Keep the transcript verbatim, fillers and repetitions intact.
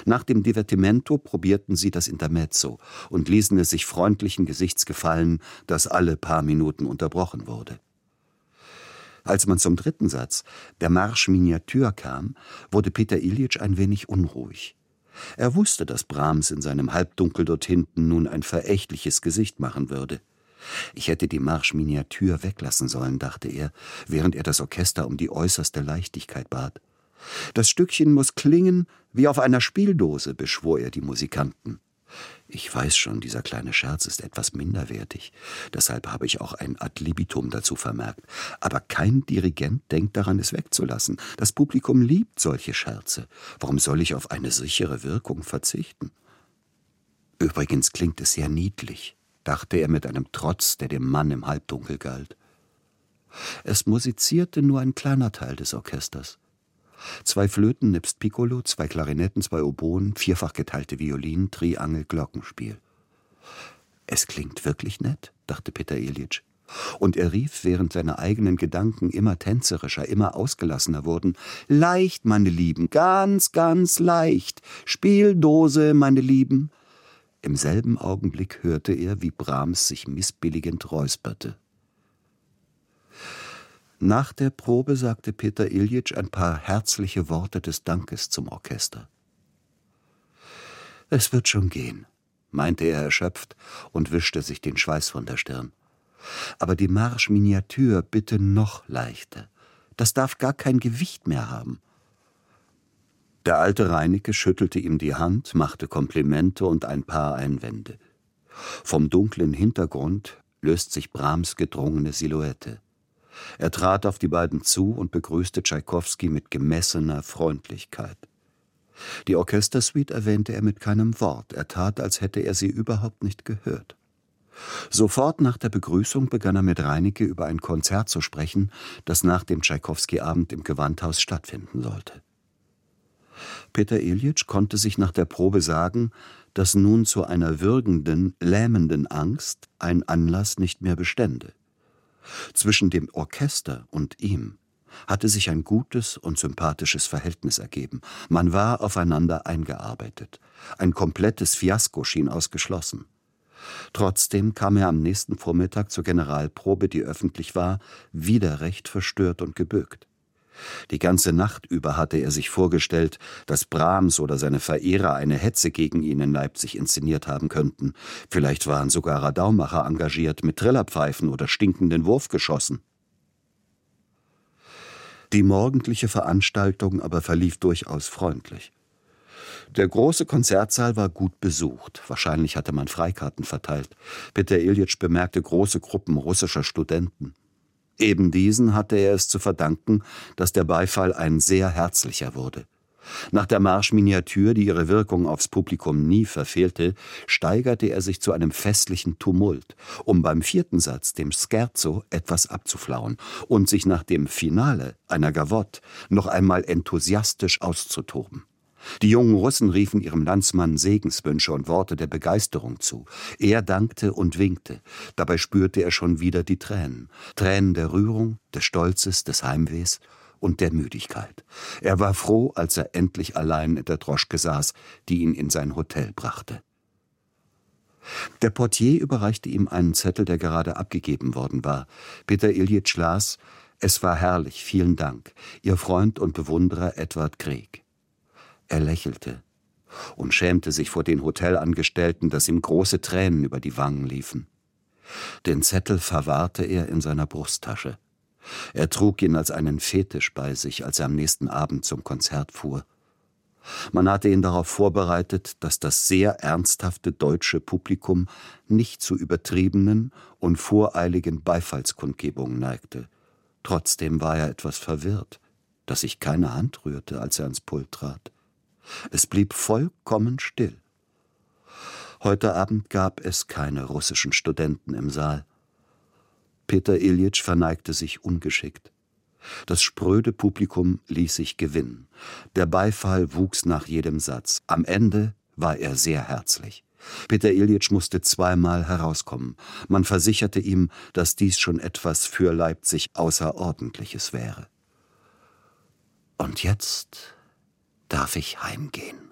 Nach dem Divertimento probierten sie das Intermezzo und ließen es sich freundlichen Gesichts gefallen, das alle paar Minuten unterbrochen wurde. Als man zum dritten Satz, der Marsch Miniature, kam, wurde Peter Iljitsch ein wenig unruhig. Er wusste, dass Brahms in seinem Halbdunkel dort hinten nun ein verächtliches Gesicht machen würde. Ich hätte die Marsch Miniature weglassen sollen, dachte er, während er das Orchester um die äußerste Leichtigkeit bat. Das Stückchen muss klingen wie auf einer Spieldose, beschwor er die Musikanten. Ich weiß schon, dieser kleine Scherz ist etwas minderwertig, deshalb habe ich auch ein Ad libitum dazu vermerkt. Aber kein Dirigent denkt daran, es wegzulassen. Das Publikum liebt solche Scherze. Warum soll ich auf eine sichere Wirkung verzichten? Übrigens klingt es sehr niedlich, dachte er mit einem Trotz, der dem Mann im Halbdunkel galt. Es musizierte nur ein kleiner Teil des Orchesters. Zwei Flöten nebst Piccolo, zwei Klarinetten, zwei Oboen, vierfach geteilte Violinen, Triangel, Glockenspiel. »Es klingt wirklich nett«, dachte Peter Iljitsch. Und er rief, während seine eigenen Gedanken immer tänzerischer, immer ausgelassener wurden, »Leicht, meine Lieben, ganz, ganz leicht! Spieldose, meine Lieben!« Im selben Augenblick hörte er, wie Brahms sich missbilligend räusperte. Nach der Probe sagte Peter Iljitsch ein paar herzliche Worte des Dankes zum Orchester. »Es wird schon gehen«, meinte er erschöpft und wischte sich den Schweiß von der Stirn. »Aber die Marsch Miniature bitte noch leichter. Das darf gar kein Gewicht mehr haben.« Der alte Reineke schüttelte ihm die Hand, machte Komplimente und ein paar Einwände. Vom dunklen Hintergrund löst sich Brahms gedrungene Silhouette. Er trat auf die beiden zu und begrüßte Tschaikowski mit gemessener Freundlichkeit. Die Orchestersuite erwähnte er mit keinem Wort, er tat, als hätte er sie überhaupt nicht gehört. Sofort nach der Begrüßung begann er mit Reineke über ein Konzert zu sprechen, das nach dem Tschaikowski-Abend im Gewandhaus stattfinden sollte. Peter Iljitsch konnte sich nach der Probe sagen, dass nun zu einer würgenden, lähmenden Angst ein Anlass nicht mehr bestände. Zwischen dem Orchester und ihm hatte sich ein gutes und sympathisches Verhältnis ergeben. Man war aufeinander eingearbeitet. Ein komplettes Fiasko schien ausgeschlossen. Trotzdem kam er am nächsten Vormittag zur Generalprobe, die öffentlich war, wieder recht verstört und gebückt. Die ganze Nacht über hatte er sich vorgestellt, dass Brahms oder seine Verehrer eine Hetze gegen ihn in Leipzig inszeniert haben könnten. Vielleicht waren sogar Radaumacher engagiert, mit Trillerpfeifen oder stinkenden Wurfgeschossen. Die morgendliche Veranstaltung aber verlief durchaus freundlich. Der große Konzertsaal war gut besucht. Wahrscheinlich hatte man Freikarten verteilt. Peter Iljitsch bemerkte große Gruppen russischer Studenten. Eben diesen hatte er es zu verdanken, dass der Beifall ein sehr herzlicher wurde. Nach der Marsch Miniature, die ihre Wirkung aufs Publikum nie verfehlte, steigerte er sich zu einem festlichen Tumult, um beim vierten Satz, dem Scherzo, etwas abzuflauen und sich nach dem Finale, einer Gavotte, noch einmal enthusiastisch auszutoben. Die jungen Russen riefen ihrem Landsmann Segenswünsche und Worte der Begeisterung zu. Er dankte und winkte. Dabei spürte er schon wieder die Tränen. Tränen der Rührung, des Stolzes, des Heimwehs und der Müdigkeit. Er war froh, als er endlich allein in der Droschke saß, die ihn in sein Hotel brachte. Der Portier überreichte ihm einen Zettel, der gerade abgegeben worden war. Peter Iljitsch las: »Es war herrlich, vielen Dank. Ihr Freund und Bewunderer Edward Grieg.« Er lächelte und schämte sich vor den Hotelangestellten, dass ihm große Tränen über die Wangen liefen. Den Zettel verwahrte er in seiner Brusttasche. Er trug ihn als einen Fetisch bei sich, als er am nächsten Abend zum Konzert fuhr. Man hatte ihn darauf vorbereitet, dass das sehr ernsthafte deutsche Publikum nicht zu übertriebenen und voreiligen Beifallskundgebungen neigte. Trotzdem war er etwas verwirrt, dass sich keine Hand rührte, als er ans Pult trat. Es blieb vollkommen still. Heute Abend gab es keine russischen Studenten im Saal. Peter Iljitsch verneigte sich ungeschickt. Das spröde Publikum ließ sich gewinnen. Der Beifall wuchs nach jedem Satz. Am Ende war er sehr herzlich. Peter Iljitsch musste zweimal herauskommen. Man versicherte ihm, dass dies schon etwas für Leipzig Außerordentliches wäre. Und jetzt darf ich heimgehen.